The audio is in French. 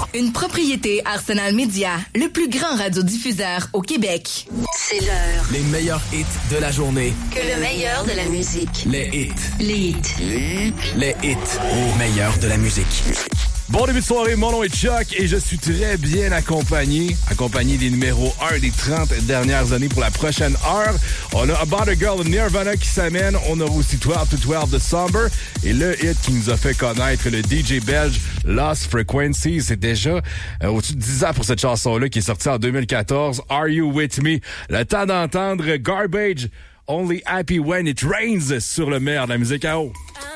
Une propriété Arsenal Media, le plus grand radiodiffuseur au Québec. C'est l'heure. Les meilleurs hits de la journée. Que le meilleur de la musique. Les hits. Les hits. Les hits au meilleur de la musique. Bon début de soirée, mon nom est Chuck et je suis très bien accompagné des numéros 1 des 30 dernières années pour la prochaine heure. On a About a Girl de Nirvana qui s'amène. On a aussi 12 to 12 de Somber et le hit qui nous a fait connaître le DJ belge Lost Frequencies. C'est déjà au-dessus de 10 ans pour cette chanson-là qui est sortie en 2014. Are You With Me? Le temps d'entendre Garbage, Only Happy When It Rains sur le meilleur de la musique à eau.